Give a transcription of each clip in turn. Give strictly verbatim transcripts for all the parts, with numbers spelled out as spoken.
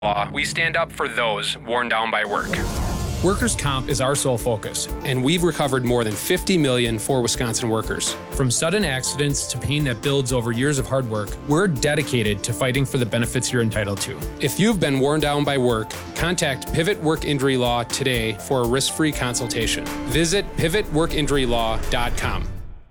law, we stand up for those worn down by work. Workers' comp is our sole focus, and we've recovered more than fifty million dollars for Wisconsin workers. From sudden accidents to pain that builds over years of hard work, we're dedicated to fighting for the benefits you're entitled to. If you've been worn down by work, contact Pivot Work Injury Law today for a risk-free consultation. Visit pivot work injury law dot com.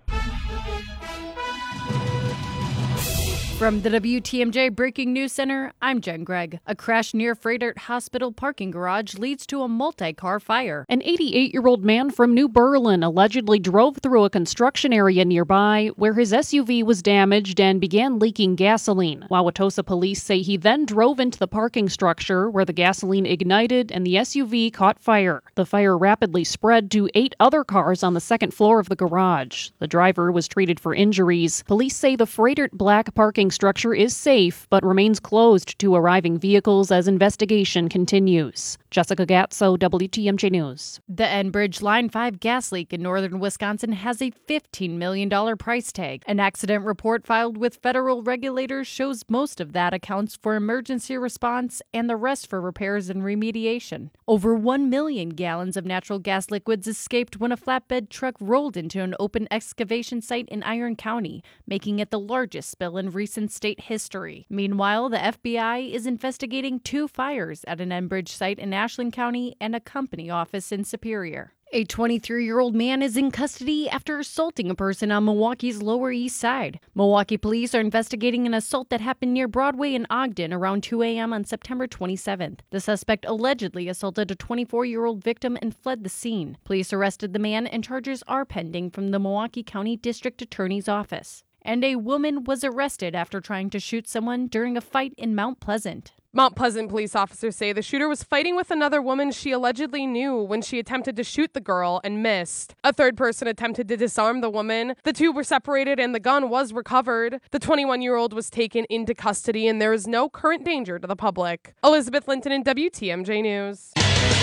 From the W T M J Breaking News Center, I'm Jen Gregg. A crash near Fredert Hospital parking garage leads to a multi-car fire. An eighty-eight-year-old man from New Berlin allegedly drove through a construction area nearby where his S U V was damaged and began leaking gasoline. Wauwatosa police say he then drove into the parking structure where the gasoline ignited and the S U V caught fire. The fire rapidly spread to eight other cars on the second floor of the garage. The driver was treated for injuries. Police say the Fredert Black parking structure is safe but remains closed to arriving vehicles as investigation continues. Jessica Gatso, W T M J News. The Enbridge Line five gas leak in northern Wisconsin has a fifteen million dollars price tag. An accident report filed with federal regulators shows most of that accounts for emergency response and the rest for repairs and remediation. Over one million gallons of natural gas liquids escaped when a flatbed truck rolled into an open excavation site in Iron County, making it the largest spill in recent state history. Meanwhile, the F B I is investigating two fires at an Enbridge site in Ashland County and a company office in Superior. A twenty-three-year-old man is in custody after assaulting a person on Milwaukee's Lower East Side. Milwaukee police are investigating an assault that happened near Broadway in Ogden around two a.m. on September twenty-seventh. The suspect allegedly assaulted a twenty-four-year-old victim and fled the scene. Police arrested the man and charges are pending from the Milwaukee County District Attorney's Office. And a woman was arrested after trying to shoot someone during a fight in Mount Pleasant. Mount Pleasant police officers say the shooter was fighting with another woman she allegedly knew when she attempted to shoot the girl and missed. A third person attempted to disarm the woman. The two were separated and the gun was recovered. The twenty-one-year-old was taken into custody and there is no current danger to the public. Elizabeth Linton in W T M J News.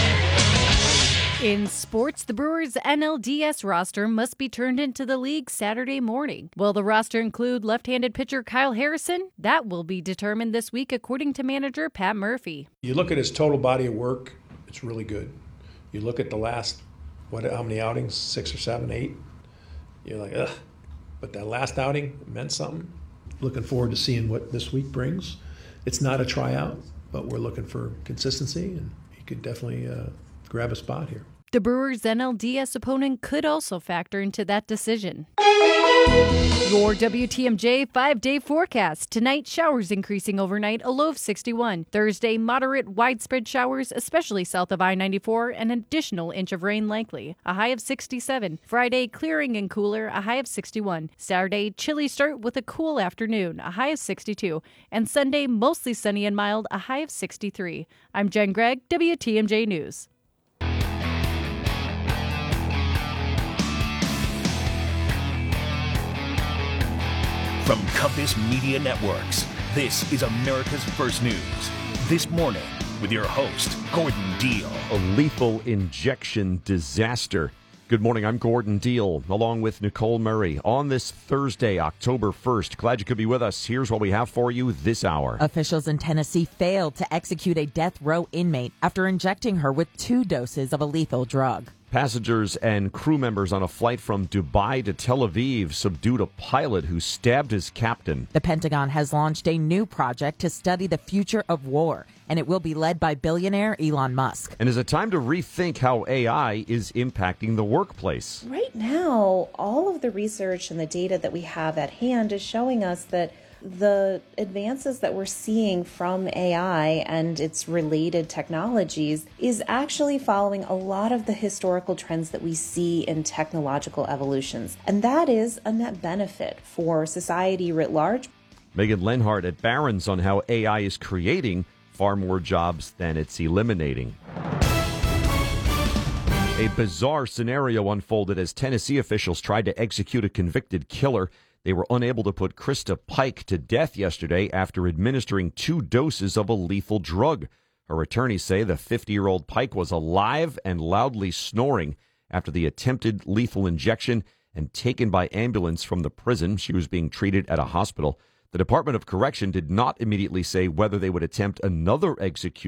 In sports, the Brewers' N L D S roster must be turned into the league Saturday morning. Will the roster include left-handed pitcher Kyle Harrison? That will be determined this week, according to manager Pat Murphy. You look at his total body of work, it's really good. You look at the last, what, how many outings? Six or seven, eight? You're like, ugh. But that last outing meant something. Looking forward to seeing what this week brings. It's not a tryout, but we're looking for consistency, and he could definitely uh, grab a spot here. The Brewers' N L D S opponent could also factor into that decision. Your W T M J five-day forecast. Tonight, showers increasing overnight, a low of sixty-one. Thursday, moderate widespread showers, especially south of I ninety-four, an additional inch of rain likely, a high of sixty-seven. Friday, clearing and cooler, a high of sixty-one. Saturday, chilly start with a cool afternoon, a high of sixty-two. And Sunday, mostly sunny and mild, a high of sixty-three. I'm Jen Gregg, W T M J News. From Compass Media Networks, this is America's First News. This morning, with your host, Gordon Deal. A lethal injection disaster. Good morning, I'm Gordon Deal, along with Nicole Murray. On this Thursday, October first, glad you could be with us. Here's what we have for you this hour. Officials in Tennessee failed to execute a death row inmate after injecting her with two doses of a lethal drug. Passengers and crew members on a flight from Dubai to Tel Aviv subdued a pilot who stabbed his captain. The Pentagon has launched a new project to study the future of war, and it will be led by billionaire Elon Musk. And is it time to rethink how A I is impacting the workplace? Right now, all of the research and the data that we have at hand is showing us that the advances that we're seeing from A I and its related technologies is actually following a lot of the historical trends that we see in technological evolutions. And that is a net benefit for society writ large. Megan Lenhart at Barron's on how A I is creating far more jobs than it's eliminating. A bizarre scenario unfolded as Tennessee officials tried to execute a convicted killer. They were unable to put Krista Pike to death yesterday after administering two doses of a lethal drug. Her attorneys say the fifty-year-old Pike was alive and loudly snoring after the attempted lethal injection and taken by ambulance from the prison. She was being treated at a hospital. The Department of Correction did not immediately say whether they would attempt another execution